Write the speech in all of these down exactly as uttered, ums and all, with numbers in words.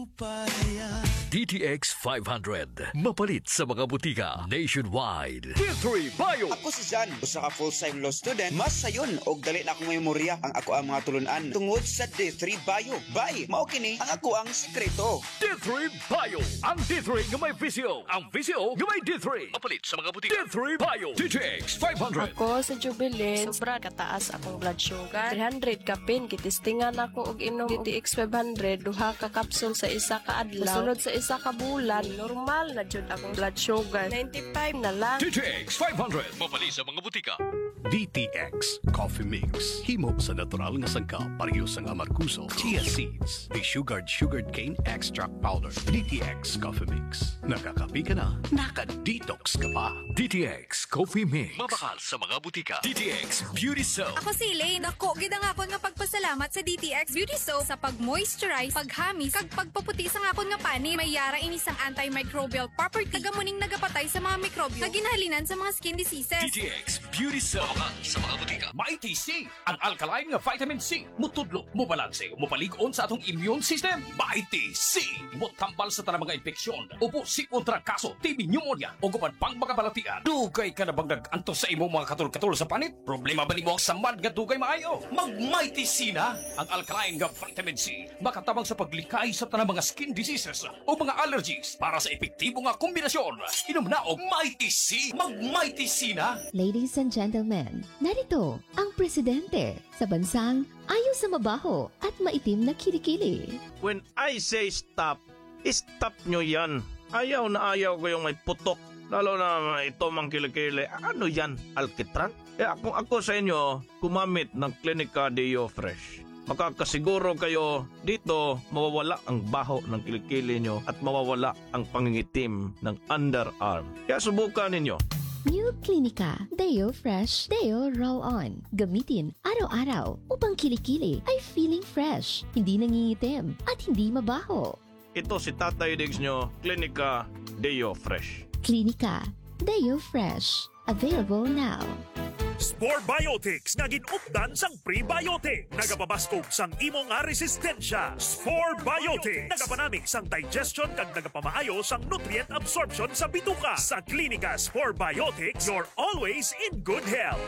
D T X five hundred. Mapalit sa mga butika nationwide. D three Bio. Ako si Jan, usa ka full-time law student. Mas sayon og dali na akong memorya ang ako ang mga tulunan tungod sa D three Bio. Bay, mao kini ang ako ang sekreto. D three Bio. Ang D three nga may visio. Ang visio nga may D three. Mapalit sa mga butika. D three Bio. D T X five hundred. Ako sa Jubilee, sobra kataas akong blood sugar. three hundred kapin, kitistingan ako og inom D T X five hundred, duha ka kapsul sa isa ka adlaw. Sunod sa isa ka bulan, normal na jud akong blood sugar. ninety-five na lang. D T X five hundred. Mapalit sa mga butika. D T X Coffee Mix. Himo sa natural nga sangka pareho sa amarkuso, chia seeds, desugared sugared cane extract powder. D T X Coffee Mix. Nakakapi ka na, naka-detox ka pa. D T X Coffee Mix. Mabakal sa mga butika. D T X Beauty Soap. Ako si Elaine. Dako gid ang akon nga pagpasalamat sa D T X Beauty Soap sa pag-moisturize, paghamis, kag pagpaputi sa akon nga pani. May yara ini sang antimicrobial property. Tagamuning nagapatay sa mga mikrobyo nga ginahalinan sa mga skin diseases. D T X Beauty Soap. Mabakal sa mga butika. Mighty C, ang alkaline nga vitamin C. Mutudlo, mubalanse, mupalig-on sa atong immune system. Mighty C, mutambal sa tanang mga infeksyon. Upo si kontra kaso, T B pneumonia, o gupan pang mga balatian. Dugay ka na bang nag-anto sa imong mga katul-katul sa panit? Problema ba ni mo ang samad nga dugay maayo? Mag-Mighty C na, ang alkaline nga vitamin C. Makatabang sa paglikay sa tanang mga skin diseases o mga allergies para sa epektibo nga kombinasyon. Inom na og Mighty C. Mag-Mighty C na. Ladies and gentlemen, narito ang presidente sa bansang ayaw sa mabaho at maitim na kilikili. When I say stop, stop nyo yan. Ayaw na ayaw ko yung may putok. Lalo na ito mang kilikili. Ano yan? Alkitran? Eh, kung ako sa inyo, kumamit ng Clinica Deo Fresh. Makakasiguro kayo dito mawawala ang baho ng kilikili nyo at mawawala ang pangingitim ng underarm. Kaya subukan ninyo. New Clinica Deo Fresh Deo Roll-On. Gamitin araw-araw upang kilikili ay feeling fresh, hindi nangingitim at hindi mabaho. Ito si Tatay Diggs nyo, Clinica Deo Fresh. Clinica Deo Fresh. Available now. Spore Biotics nga ginupdan sang prebiotic. Nagapabaskog sang imong nga resistensya. Spore Biotics nagapanamig sang digestion kag nagapamaayo sang nutrient absorption sa bituka. Sa Klinika Spore Biotics, you're always in good health.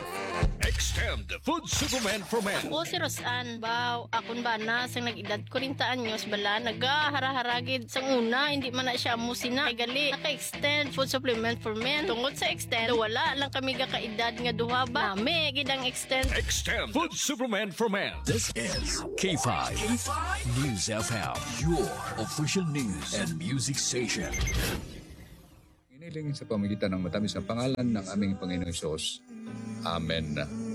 Extend Food Supplement for Men. O si Rosan, baw, akon ba na sang nag-edad forty anyos bala, nagahara-haragid sang una, hindi man na siya musina. Ay gali, naka-extend Food Supplement for Men. Tungod sa extend, wala lang kami gaka-edad nga duha ba. Nami, gidang extend. Extend Food Supplement for Men. This is K five News F M, your official news and music station. Iniling sa pamagitan ng matamis na pangalan ng aming Panginoong Hesus. Amen.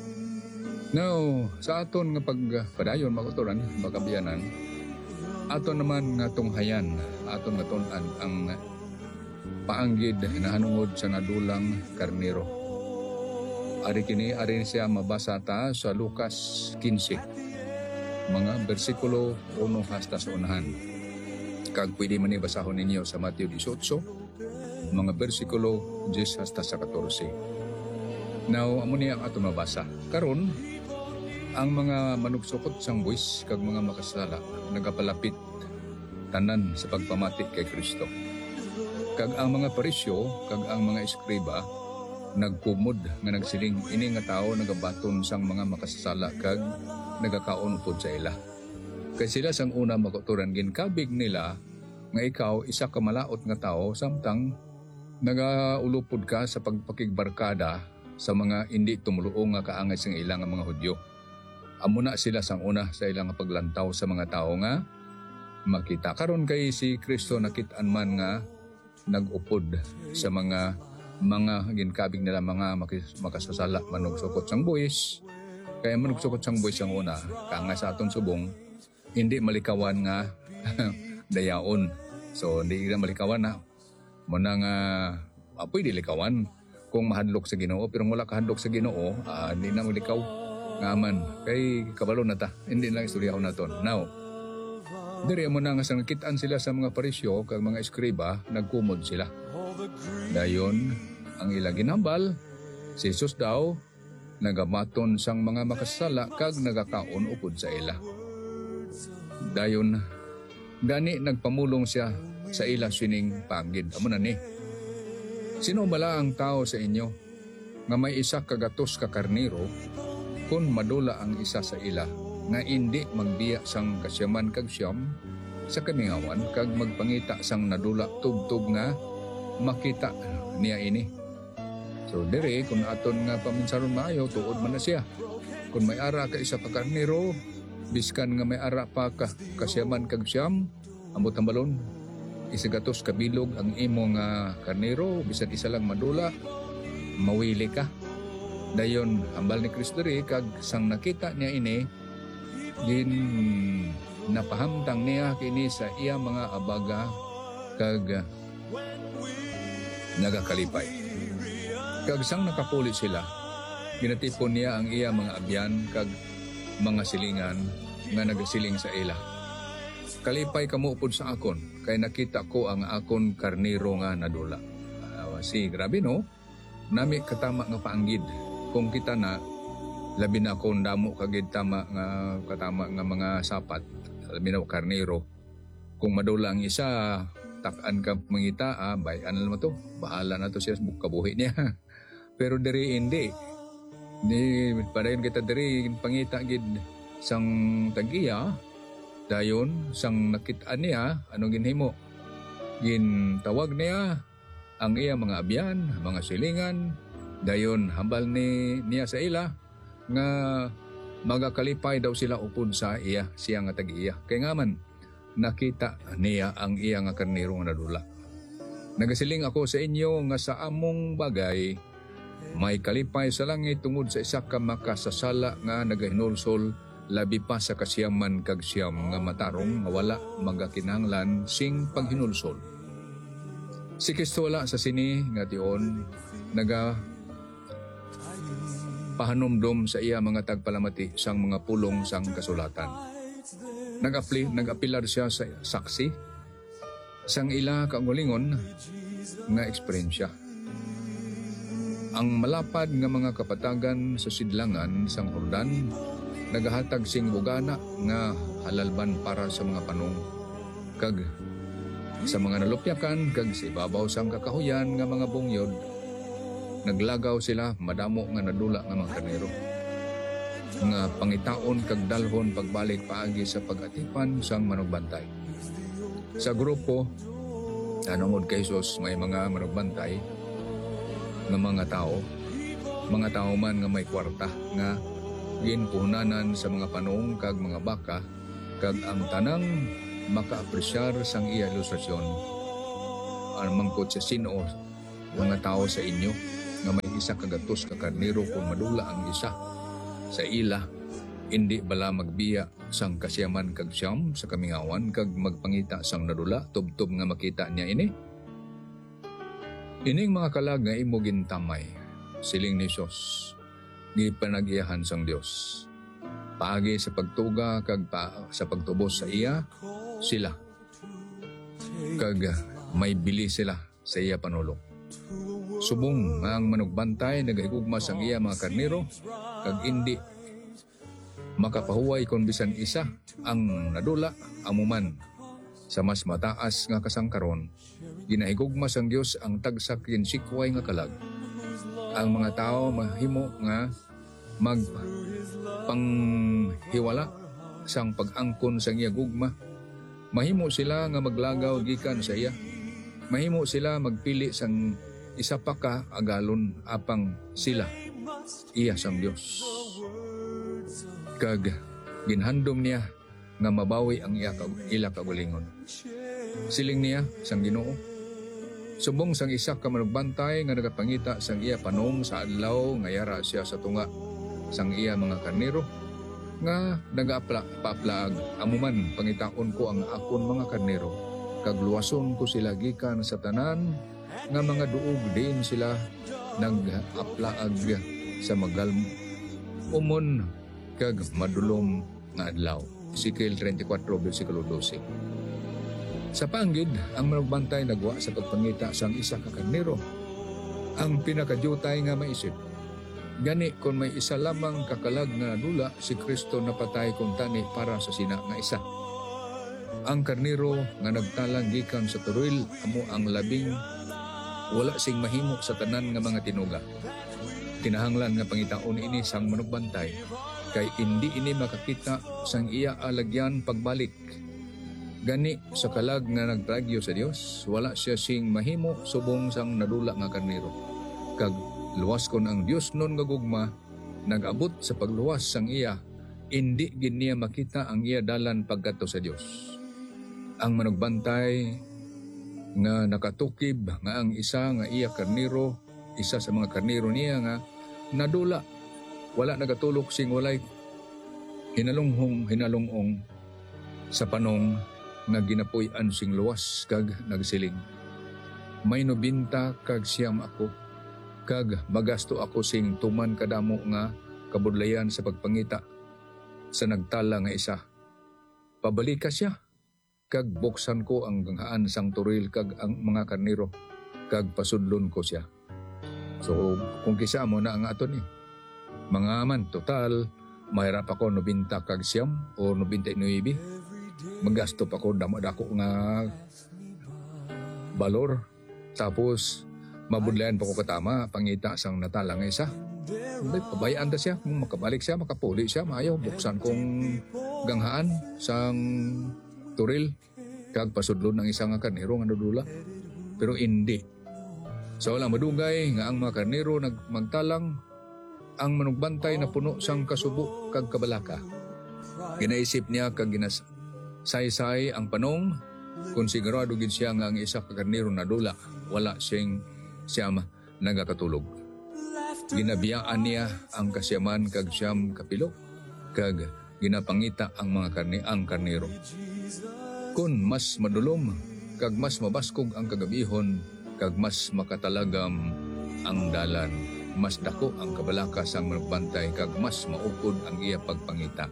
Now, sa aton nga pagpadayon, makuturan, makabiyanan, aton naman nga tunghayan, aton nga tunan ang paanggid na hanungod sa nadulang karnero. Ari kini, ari siya mabasa ta sa Lucas fifteen, mga bersikulo one hasta sa unahan. Kag pwede man ibasahon ninyo sa Mateo eighteen, mga bersikulo ten hasta sa fourteen. Now, amo niya ang ato mabasa. Karon, ang mga manugsukot sang buwis kag mga makasala nagapalapit tanan sa pagpamati kay Kristo. Kag ang mga parisyo kag ang mga eskriba nagkumod nga nagsiling ini nga tao nagabaton sang mga makasala kag nagakaon upod sa ila. Kay sila sang una makuturan ginkabig nila nga ikaw isa ka malaot nga tao samtang nagaulupod ka sa pagpakigbarkada sa mga hindi tumuluong nga kaangay sang ilang nga mga Hudyo. Amo na sila sang una sa ilang paglantaw sa mga tao nga makita. Karon kay si Kristo nakit-an man nga nag-upod sa mga mga ginkabig nila mga makasasala manugsukot sang buwis. Kaya manugsukot sang buwis ang una kaangay sa aton subong hindi malikawan nga dayaon. So hindi na malikawan na muna nga uh, pwede likawan kung mahadlok sa Ginoo, pero wala kahadlok sa Ginoo, uh, hindi na malikaw ngaman. Kay kabalo na ta, hindi lang istoryaw na to. Now, diri mo na nga sang nakitaan sila sa mga parisyo kag mga eskriba, nagkumod sila. Dayon, ang ilang ginambal, si Jesus daw, nagamaton sang mga makasala kag nagakaon upod sa ila. Dayon, Gani nagpamulong siya sa ila sining panggid. Amo na ni. Sino bala ang tao sa inyo nga may isa kagatos ka karniro kung madula ang isa sa ila nga hindi magbiya sang kasyaman kag siyam sa kamingawan kag magpangita sang nadula tubtub nga makita niya ini. So dire kung aton nga paminsaron maayo tuod man na siya. Kung may ara ka isa ka karniro biskan nga may ara pa ka kasyaman kag siyam ambot ang balon isagatos kabilog ang imo nga karniro bisan isa lang madula mawili ka. Dayon hambal ni Kristo ri kag sang nakita niya ini gin napahamtang niya kini sa iya mga abaga kag nagakalipay. Kag sang nakapuli sila, ginatipon niya ang iya mga abyan kag mga silingan nga nagasiling sa ila. Kalipay kamo upod sa akon, kay nakita ko ang akon karniro nga nadula. Uh, si grabe no, nami katama nga paanggid. Kung kita na, labi na akong damo kagid tama nga katama nga mga sapat, labi na karniro. Kung madula ang isa, takan ka mangita, ah, bayan naman to. Bahala na to siya sa kabuhi niya. Pero diri hindi. Di padayon kita diri pangita gid sang tagiya. Dayon sang nakit-an niya anong ginhimo? Gin tawag niya ang iya mga abyan, mga silingan. Dayon hambal ni niya sa ila nga magakalipay daw sila upod sa iya siya nga tagiya. Kay nga man nakita niya ang iya nga karniro nga nadula. Nagasiling ako sa inyo nga sa among bagay may kalipay sa langit tungod sa isa ka makasasala nga nagahinulsol labi pa sa kasiyaman kag siyam nga matarong nga wala magakinahanglan sing paghinulsol. Si Kristo wala sa sini nga tion naga pahanumdom sa iya mga tagpalamati sang mga pulong sang kasulatan. Nag-apli, nag-apilar siya sa saksi sang ila kagulingon nga eksperyensya. Ang malapad nga mga kapatagan sa sidlangan sang Hordan nagahatag sing bugana nga halalban para sa mga panong kag sa mga nalupyakan kag sa ibabaw sang kakahuyan nga mga bungyod naglagaw sila madamo nga nadula nga mga karnero nga pangitaon kag dalhon pagbalik paagi sa pag-atipan sang manugbantay. Sa grupo tanungod kay Jesus may mga manugbantay nga mga tao, mga tao man nga may kwarta nga ginpuhunanan sa mga panong kag mga baka kag ang tanang makaapresyar sang iya ilustrasyon. Ang mangkot sa sino mga tao sa inyo nga may isa kagatos ka karniro kung madula ang isa sa ila hindi bala magbiya sang kasiyaman kag siyam sa kamingawan kag magpangita sang nadula tubtob nga makita niya ini. Ining mga kalag nga imo gintamay, siling ni Sos, ni panagiyahan sang Dios. Paagi sa pagtuga kag pa, sa pagtubos sa iya, sila. Kag may bili sila sa iya panulong. Subong ang manugbantay nagahigugma sang iya mga karniro, kag indi makapahuway kon bisan isa ang nadula amuman sa mas mataas nga kasangkaron. Ginahigugma sang Dios ang tagsak yen sikway nga kalag. Ang mga tao mahimo nga mag panghiwala sang pag-angkon sang iya gugma. Mahimo sila nga maglagaw gikan sa iya. Mahimo sila magpili sang isa pa ka agalon apang sila iya sang Dios. Kag ginhandom niya nga mabawi ang iya ila kagulingon. Siling niya sang Ginoo. Subong sang isa ka manugbantay nga nagapangita sang iya panom sa adlaw nga yara siya sa tunga sang iya mga karnero nga nagaapla-paaplag amuman pangitaon ko ang akon mga karnero kag luwason ko sila gikan sa tanan nga mga duog din sila nag-aplaag sa magal umon kag madulom nga adlaw. Ezekiel thirty-four versikulo twelve. Sa panggid, ang manugbantay nagwa sa pagpangita sang isa ka karnero. Ang pinakadyutay nga maisip. Gani kung may isa lamang kakalag nga nadula, si Kristo napatay kung tani para sa sina nga isa. Ang karniro nga nagtalang gikan sa turil amo ang labing wala sing mahimo sa tanan nga mga tinuga. Kinahanglan nga pangitaon ini sang manugbantay kay indi ini makakita sang iya alagyan pagbalik. Gani sa kalag nga nagtragyo sa Dios, wala siya sing mahimo subong sang nadula nga karniro. Kag luwas kon ang Dios nun nga gugma nagabot sa pagluwas sang iya, indi gid niya makita ang iya dalan pagkadto sa Dios. Ang manugbantay nga nakatukib nga ang isa nga iya karniro, isa sa mga karniro niya nga nadula, wala nagatulok sing walay hinalunghong hinalungong sa panong nga ginapuy-an sing luwas kag nagsiling. May nobinta kag siyam ako, kag magasto ako sing tuman kadamo nga kabudlayan sa pagpangita sa nagtala nga isa. Pabalik ka siya, kag buksan ko ang ganghaan sang turil kag ang mga karniro, kag pasudlon ko siya. So kung kisa mo na ang aton ni, mga man total, mahirap ako nobinta kag siyam o nobinta inuibi. Magasto pa ko damo-dako nga balor, tapos mabudlayan pa ko katama pangita sang natala nga isa. Pabayaan ta siya, kung makabalik siya, makapuli siya, maayo buksan kong ganghaan sang turil kag pasudlon ng isang karnero nga nadula. Pero hindi. So wala madugay nga ang mga karnero nagmagtalang, ang manugbantay na puno sang kasubo kag kabalaka. Ginaisip niya kag ginas saysay ang panong kung sigurado gid siya nga ang isa ka karnero nadula, wala siyang siyam nagakatulog. Ginabiyaan niya ang kasyaman kag siyam kapilo, kag ginapangita ang mga karne ang karnero. Kung mas madulom kag mas mabaskog ang kagabihon, kag mas makatalagam ang dalan, mas dako ang kabalaka sang magbantay, kag mas maupod ang iya pagpangita.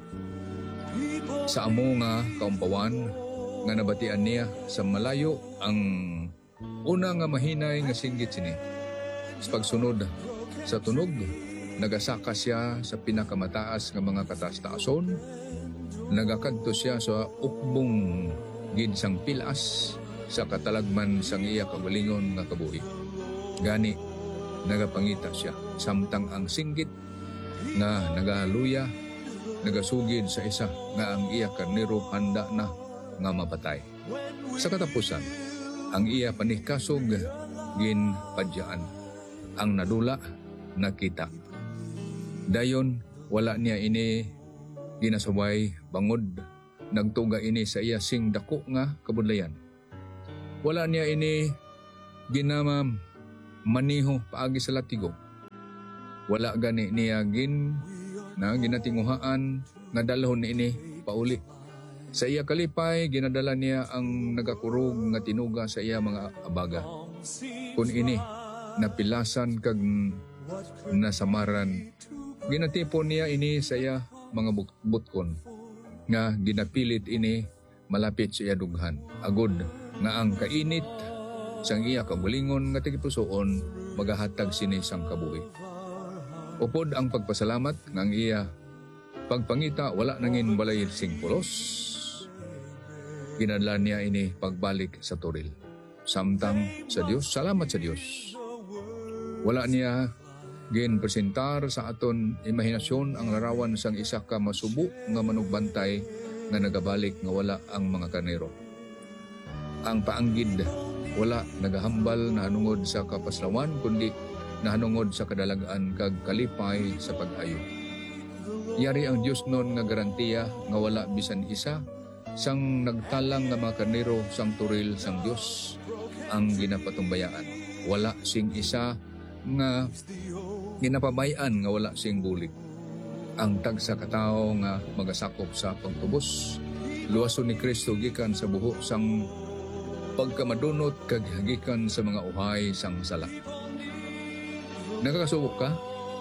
Sa amo nga kaumpawan nga nabatian niya sa malayo ang una nga mahinay nga singgit sini. Sa pagsunod sa tunog, nagasaka siya sa pinakamataas nga mga kataas-taason, nagakadto siya sa ukbong gid sang pilas sa katalagman sang iya kagalingon nga kabuhi. Gani nagapangita siya samtang ang singgit nga nagaluya nagasugid sa isa nga ang iya karnero handa na nga mapatay. Sa katapusan, ang iya panikasog gin padyaan. Ang nadula nakita. Dayon wala niya ini ginasaway bangod, nagtuga ini sa iya sing dako nga kabudlayan. Wala niya ini ginamam maniho paagi sa latigo. Wala gani niya gin na ginatinguhaan nga dalhon ini pauli. Sa iya kalipay, ginadala niya ang nagakurog nga tinuga sa iya mga abaga. Kung ini, napilasan kag nasamaran, ginatipon niya ini sa iya mga butkon, nga ginapilit ini malapit sa iya dughan. Agod nga ang kainit sang iya kabulingon nga tigipusoon, magahatag sini sang kabuhi. Upod ang pagpasalamat ng iya pagpangita, wala nangin balay sing pulos. Ginadala niya ini pagbalik sa turil. Samtang sa Dios, salamat sa Dios. Wala niya gin presentar sa aton imahinasyon ang larawan sang isa ka masubo nga manugbantay nga nagabalik nga wala ang mga karnero. Ang paanggid wala nagahambal na hanungod sa kapaslawan, kundi nahanungod sa kadalagaan kag kalipay sa pag-ayo. Yari ang Dios nun nga garantiya nga wala bisan isa sang nagtalang nga mga karnero sang turil sang Dios ang ginapatungbayaan. Wala sing isa nga ginapabayan nga wala sing bulig. Ang tagsa katao nga magasakop sa pagtubos, luwason ni Kristo gikan sa buho sang pagkamadunot kag gikan sa mga uhay sang sala. Nakakasubok ka,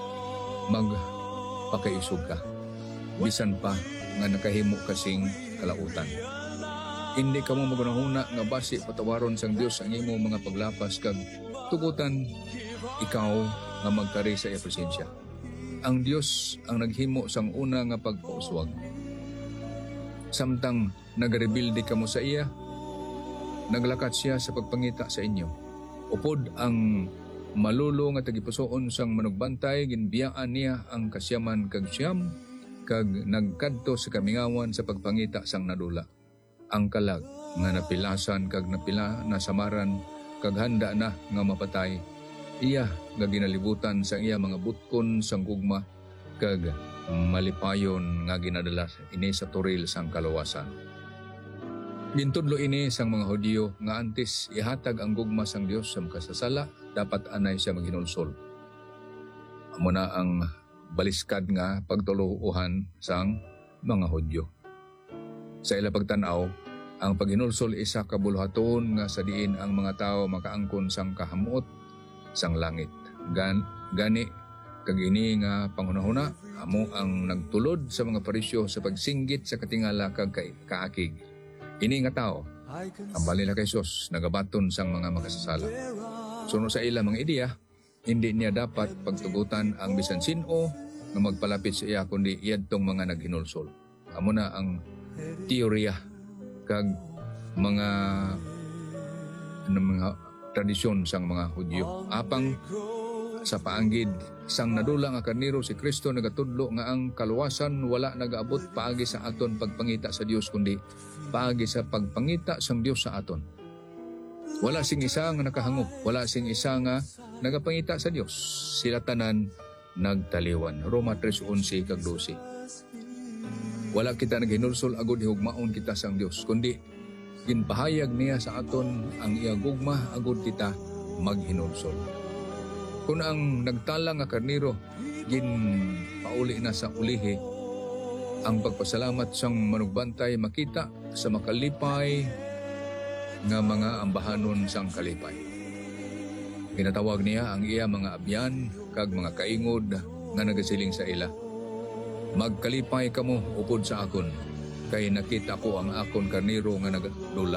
magpakaisog ka, bisan pa nga nakahimo kasing kalautan. Hindi ka mo magunahuna nga basi patawaron sang Dios ang imo mga paglapas kag tugutan ikaw nga magkari sa iya presensya. Ang Dios ang naghimo sang una nga pagpauswag. Samtang nagrebilde kamo sa iya, naglakat siya sa pagpangita sa inyo. Upod ang malulo nga tagipusoon sang manugbantay, ginbiyaan niya ang kasyaman kag siyam, kag nagkadto sa kamingawan sa pagpangita sang nadula. Ang kalag nga napilasan kag napila na samaran, kag handa na nga mapatay, iya nga ginalibutan sang iya mga butkon sang gugma, kag malipayon nga ginadala ini sa turil sang kalawasan. Gintudlo ini sang mga Hudyo nga antes ihatag ang gugma sang Dios sa makasasala, dapat anay siya maghinulsol. Amo na ang baliskad nga pagtuluhan sang mga Hudyo. Sa ila pagtanaw, ang paghinulsol isa ka buluhaton nga sa diin ang mga tao makaangkon sang kahamuot sang langit. Gan, gani kagini nga panghunahuna, amo ang nagtulod sa mga parisyo sa pagsinggit sa katingala kag kaakig. Ini nga tao, ang balila kay Sus, nagabaton sang mga makasasala. Suno sa ila mga ideya, hindi niya dapat pagtugutan ang bisan sino na magpalapit sa iya kundi iyadtong mga naghinulsol. Amo na ang teorya kag mga ano, mga tradisyon sang mga Hudyo. Apang sa paanggid sang nadula nga karniro si Kristo nagatudlo nga ang kaluwasan wala nagaabot paagi sa aton pagpangita sa Dios kundi paagi sa pagpangita sang Dios sa aton. Wala sing isa nga nakahangop, wala sing isa nga nagapangita sa Dios. Sila tanan nagtaliwan. Roma tres onse kag dose. Wala kita naghinulsol agud higugmaon kita sang Dios kundi ginpahayag niya sa aton ang iya gugma agud kita maghinulsol. Kung ang nagtala nga karniro gin pauli na sa ulihi, ang pagpasalamat sang manugbantay makita sa makalipay nga mga ambahanon sang kalipay. Ginatawag niya ang iya mga abyan kag mga kaingod nga nagasiling sa ila. Magkalipay kamo upod sa akon, kay nakita ko ang akon karniro nga nagadula.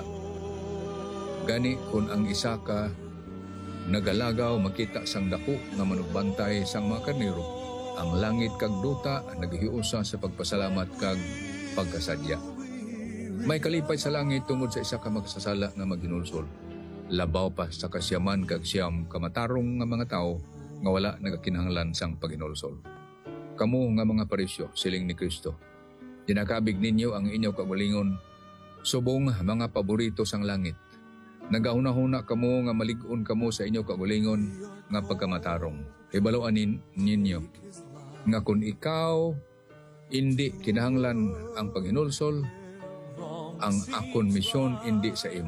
Gani kung ang isa ka nagalagaw makita sang dako nga manugbantay sang mga karniro, ang langit kag duta naghiusa sa pagpasalamat kag pagkasadya. May kalipay sa langit tungod sa isa ka magsasala nga maghinulsol. Labaw pa sa kasyaman kag siyam kamatarong nga mga tao nga wala nagakinahanglan sang paghinulsol. Kamu nga mga parisyo, siling ni Kristo, dinakabig ninyo ang inyo kagalingon, subong mga paborito sang langit. Nagahuna-huna kamo nga malig-on kamo sa inyo kagulingon nga pagkamatarong. Hibaloanin ninyo nga kung ikaw hindi kinahanglan ang paghinulsol, ang akon misyon hindi sa imo.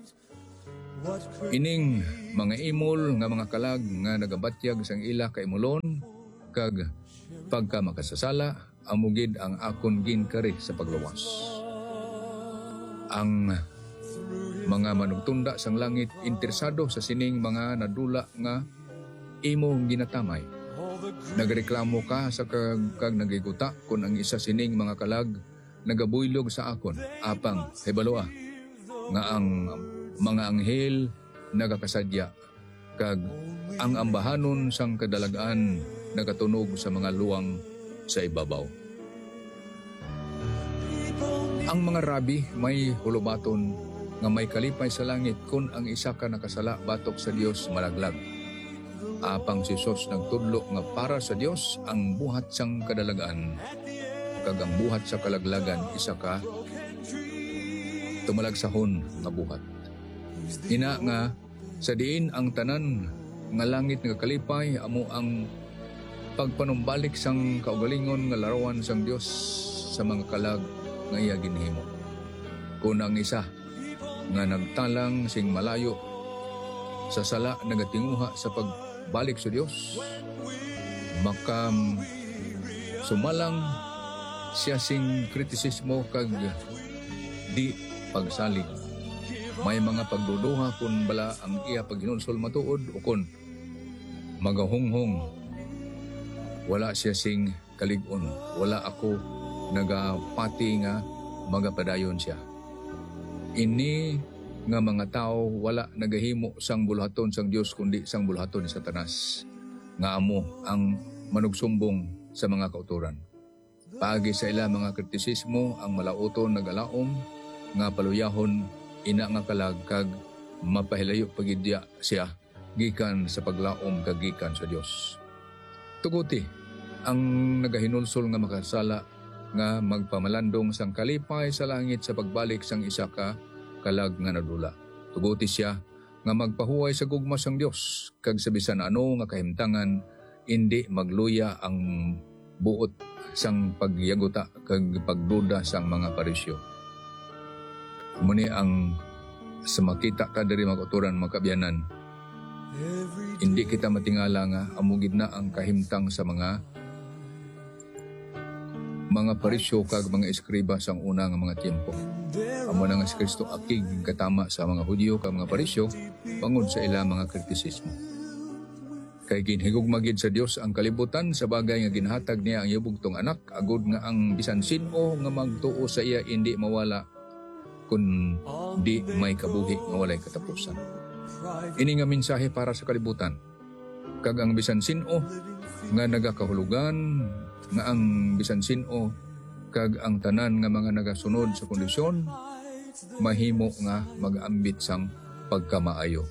Ining mga imol nga mga kalag nga nagabatyag sang ila ka imulon kag pagka makasasala, amugid ang akon ginkari sa pagluwas. Ang mga manugtunda sang langit interesado sa sining mga nadula nga imo ginatamay. Nagreklamo ka sa kag, kag nagiguta kung ang isa sining mga kalag nagabuylog sa akon. Apang, hebaloa, nga ang mga anghel nagakasadya kag ang ambahanon sang kadalagaan nagatunog sa mga luwang sa ibabaw. Ang mga rabi may hulubaton nga may kalipay sa langit kung ang isa ka nakasala batok sa Dios malaglag. Apang si Sos nagtudlo nga para sa Dios ang buhat sang kadalagaan kag ang buhat sa kalaglagan isa ka tumalagsahon nga buhat. Ina nga sa diin ang tanan nga langit nga kalipay amo ang pagpanumbalik sang kaugalingon nga larawan sang Dios sa mga kalag nga iya ginhimo. Kung ang isa nga nagtalang sing malayo sa sala nagatinguha sa pagbalik sa Dios, makam sumalang siya sing kritisismo kag di pagsalig. May mga pagduduha kung bala ang iya paghinulsol matuod o kung magahunghong wala siya sing kalig-on. Wala ako nagapati nga magapadayon siya. Ini nga mga tao wala nagahimo sang buluhaton sang Dios kundi sang buluhaton ni Satanas nga amo ang manugsumbong sa mga kauturan. paagi sa ila mga kritisismo ang malauton nagalaom nga paluyahon ina nga kalag kag mapahilayo pagidya siya gikan sa paglaom kag gikan sa Dios. Tuguti ang nagahinulsol nga makasala nga magpamalandong sang kalipay sa langit sa pagbalik sang isa ka kalag nga nadula. Tuguti siya nga magpahuway sa gugma sang Dios kag sa bisan ano nga kahimtangan indi magluya ang buot sang pagyaguta kag pagduda sang mga parisyo. Muni ang sa makita ka diri mag-uturan magkabyanan, hindi kita matingala nga amugid na ang kahimtang sa mga mga parisyo kag mga eskriba sang una nga mga tiempo. Amo na nga si Kristo akig katama sa mga Hudyo kag mga parisyo bangod sa ila mga kritisismo. Kay ginhigugmagid sa Dios ang kalibutan sa bagay nga ginhatag niya ang yabugtong anak agud nga ang bisan sino nga magtuo sa iya indi mawala kun di may kabuhi nga walay katapusan. Ini nga mensahe para sa kalibutan. Kag ang bisan sino nga nagakahulugan nga ang bisan sino kag ang tanan nga mga nagasunod sa kondisyon mahimo nga mag-ambit sang pagkamaayo.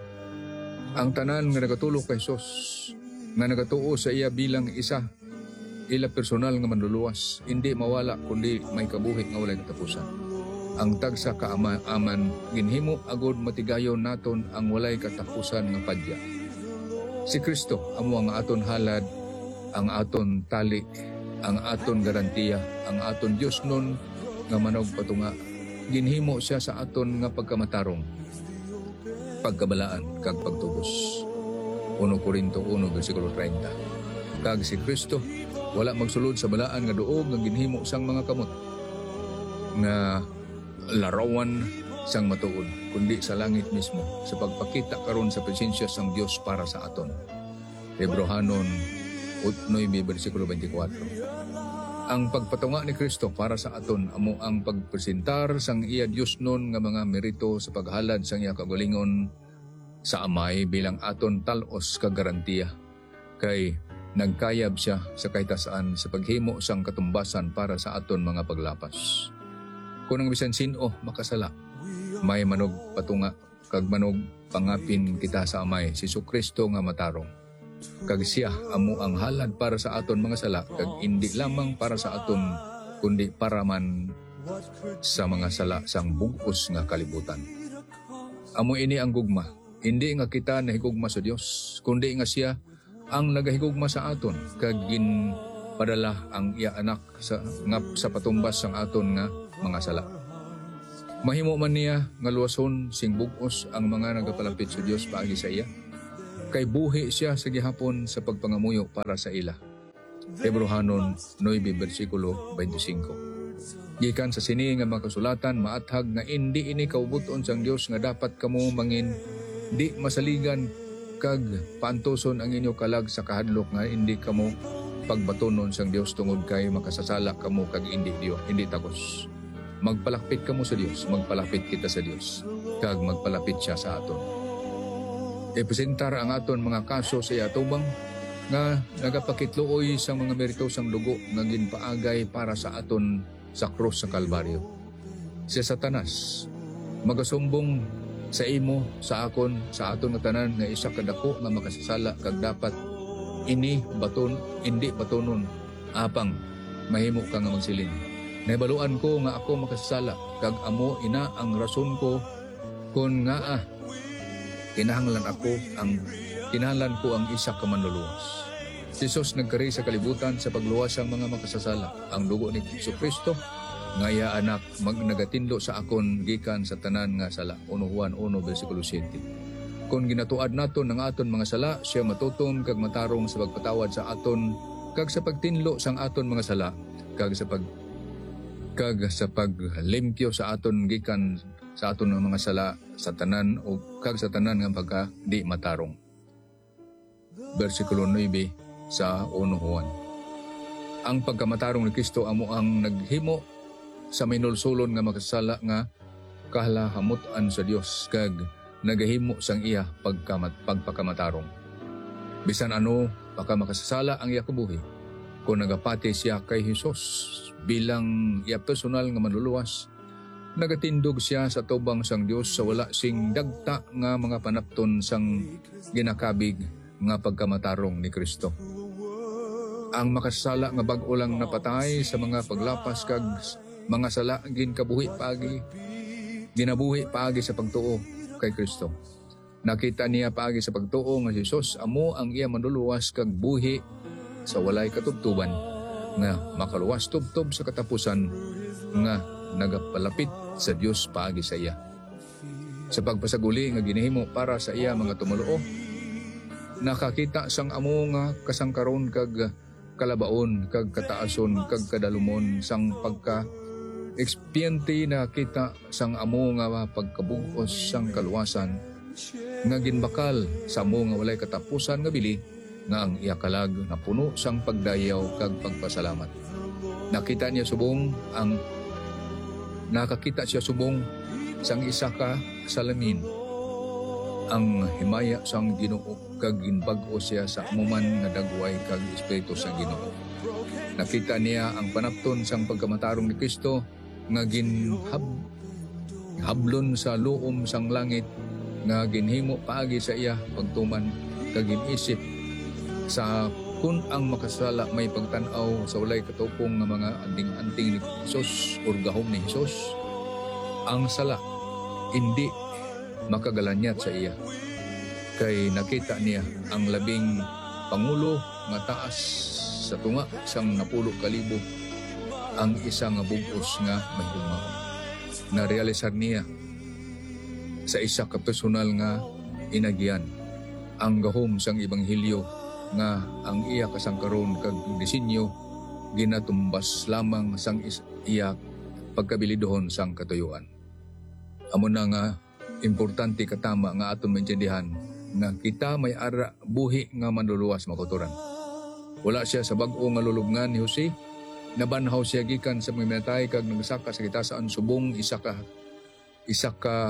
Ang tanan nga nagatulo kay Hesus nga nagatuo sa iya bilang isa ila personal nga manluluwas hindi mawala kundi may kabuhi nga walay katapusan. Ang tagsa kaama-aman ginhimo agud matigayon naton ang walay katapusan nga padya. Si Kristo amo ang aton halad, ang aton tali, ang aton garantiya, ang aton Dios nun nga manog patunga. Ginhimo siya sa aton nga pagkamatarong, pagkabalaan kag pagtubos. Uno Korinto one bersikulo thirty. Kag si Kristo wala magsulod sa balaan nga duog nga ginhimo sang mga kamot nga larawan sang matuod kundi sa langit mismo sa pagpakita karon sa presensya sang Dios para sa aton. Hebrehanon nine bersikulo twenty-four. Ang pagpatunga ni Kristo para sa aton amo ang pagpresentar sang iya Dios nun nga mga merito sa paghalad sang iya kagalingon sa Amay bilang aton talos ka garantiya. Kay nagkayab siya sa kahitasan sa paghimo sang katumbasan para sa aton mga paglapas. Kung ang bisan sino makasala, may manog patunga kag manog pangapin kita sa Amay si Kristo nga matarong. Kag siya amo ang halad para sa aton mga sala kag indi lamang para sa aton kundi para man sa mga sala sang bug-os nga kalibutan. Amo ini ang gugma, hindi nga kita nahigugma sa Dios kundi nga siya ang nagahigugma sa aton kag gin padala ang iya anak sa nga sa patumbas sang aton nga mga sala. Mahimo man niya nga luwason sing bug-os ang mga nagapalapit sa Dios paagi sa iya. Kay buhi siya sa gihapon sa pagpangamuyo para sa ila. Hebrehanon nine bersikulo twenty-five. Gikan sa sini nga makasulatan maathag nga indi ini kaubuton sang Dios nga dapat kamo mangin di masaligan kag pantuson ang inyo kalag sa kahadlok nga indi kamo pagbatonon sang Dios tungod kay makasasala kamo kag indi Dios hindi tagos. Magpalapit kamo sa Dios, magpalapit kita sa Dios kag magpalapit siya sa aton. Ipresentar ang aton mga kaso sa atubang nga nagapakitluoy sa mga merito sang dugo nga ginpaagay para sa aton sa krus sa Kalbaryo. Si Satanas magasumbong sa imo, sa akon, sa aton nga tanan nga isa kadako nga makasasala kag dapat ini baton, hindi batonon apang mahimo ka nga magsiling. Nahibaluan ko nga ako makasasala kag amo ina ang rason ko kun nga ah kinahanglan ako ang kinahanglan ko ang isa ka manluluwas. Si Jesus nagkari sa kalibutan sa pagluwas ang mga makasasala. Ang dugo ni Kristo nga iya anak magnagatinlo sa akon gikan sa tanan nga sala. Uno Juan one bersikulo seven. Kung ginatuad naton ang aton mga sala, siya matutom kag matarong sa pagpatawad sa aton kag sa pagtinlo sang aton mga sala kag sa pag kag sa paglimpyo sa aton gikan sa aton ng mga sala sa tanan o kag sa tanan nga pagka di matarong. Bersikulo nine sa one Juan. Ang pagkamatarong ni Kristo amo ang naghimo sa minulsulon nga makasala nga kahalahamutan sa Dios kag nagahimo sang iya pagkamat pagpakamatarong. Bisan ano baka makasasala ang iya kabuhi, kung nagapati siya kay Hesus bilang iya personal nga manluluwas, nagatindog siya sa tubang sang Dios sa wala sing dagta nga mga panapton sang ginakabig nga pagkamatarong ni Kristo. Ang makasala nga bag-o lang napatay sa mga paglapas kag mga sala ginkabuhi paagi, ginabuhi paagi sa pagtuo kay Kristo. Nakita niya paagi sa pagtuo nga si Jesus amo ang iya manluluwas kag buhi sa walay katubtuban nga makaluwas tubtob sa katapusan nga nagapalapit sa Dios paagi sa iya. Sa pagpasaguli nga ginihimo para sa iya mga tumoluo, nakakita sang amo nga kasangkaron kag kalabaon kag kataason kag kadalumon sang pagka ekspiyente na kita sang amo nga pagkabugos sang kaluwasan nga ginbakal sa amo nga walay katapusan nga bili nga ang iya kalag na puno sang pagdayaw kag pagpasalamat. Nakita niya subong ang nakakita siya subong sang isa ka salamin ang himaya sang Ginoo kag ginbag-o siya sa amuman nga dagway kag espiritu sang Ginoo. Nakita niya ang panapton sang pagkamatarong ni Kristo nga ginhab hablon sa luom sang langit nga ginhimo paagi sa iya pagtuman kag ginisip sa kun ang makasala may pagtan-aw sa walay katupong nga mga anting-anting ni Hesus or gahom ni Hesus, ang sala hindi makagalanyat sa iya. Kay nakita niya ang labing pangulo nga taas sa tunga sang napulo kalibo ang isa nga bugos nga mahilmaon. Narealisar niya sa isa ka personal nga inagyan ang gahom sang ebanghelyo nga ang iya kasangkaron kag disenyo ginatumbas lamang sang iya pagkabilidohon sang katuyuan. Amo na nga importante katama nga aton maintindihan nga kita may ara buhi nga manluluwas makuturan. Wala siya sa bag-o nga lulubngan ni Jose, nabanhaw siya gikan sa mga minatay kag nagsaka sa kitasaan subong isa ka isa ka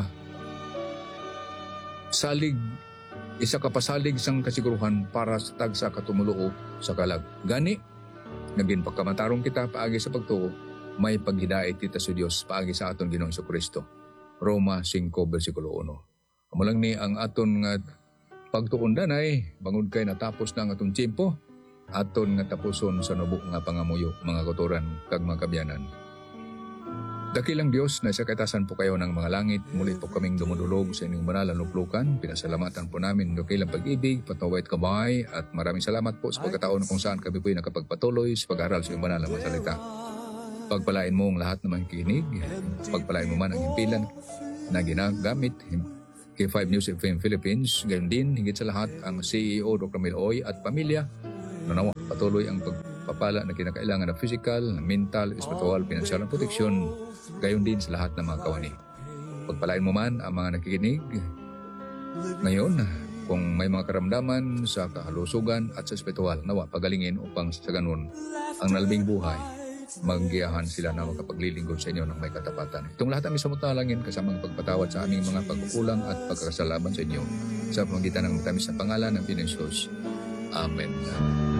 salig isa ka pasalig sang kasiguruhan para sa tagsa katumuluo sa kalag. Gani naging pagkamatarong kita paagi sa pagtuo, may paghidait kita sa Dios paagi sa aton Ginoong Jesucristo. Roma five versikulo one. Amo lang ni ang aton nga pagtuon danay bangod kay natapos na ang aton tiempo, aton nga tapuson sa nubo nga pangamuyo mga kotoran kag mga kabyanan. Dakilang Dios na sa kaitasan po kayo ng mga langit, muli po kaming dumudulog sa inyong banal na luplukan. Pinasalamatan po namin ng dakilang pag-ibig, patawad kabay, at maraming salamat po sa pagkataon kung saan kami po'y nakapagpatuloy sa pag-aral sa inyong banal na mga salita. Pagpalain mo ang lahat ng mga kikinig, pagpalain mo man ang himpilan na ginagamit K five News F M Philippines, gayon din higit sa lahat ang C E O Doctor Miloy at pamilya. Nanawa patuloy ang pagpapala na kinakailangan ng physical, mental, spiritual, financial at proteksyon, gayon din sa lahat ng mga kawani. Pagpalain mo man ang mga nakikinig ngayon, kung may mga karamdaman sa kahalusugan at sa spiritual, nawa pagalingin upang sa ganun ang nalabing buhay, maggiyahan sila na makapaglilingkod sa inyo ng may katapatan. Itong lahat ang isamutalangin kasamang pagpatawad sa aming mga pagkukulang at pagkakasalaban sa inyo sa pamagitan ng matamis na pangalan ng Pinoy Jesus. Amen.